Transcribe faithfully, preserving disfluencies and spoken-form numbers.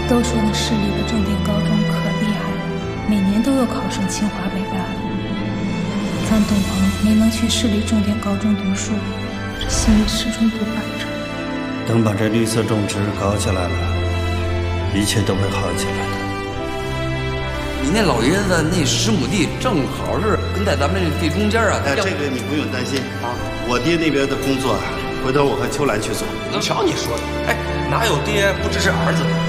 都说那市里的重点高中可厉害了，每年都有考上清华北大的。咱董鹏没能去市里重点高中读书，这心里始终不摆着。 等把这绿色种植搞起来了，一切都会好起来的。 你那老爷子那十亩地正好是跟在咱们这地中间啊。 哎，这个你不用担心啊，我爹那边的工作啊，回头我和秋兰去做。 你瞧你说的，哎，哪有爹不支持儿子？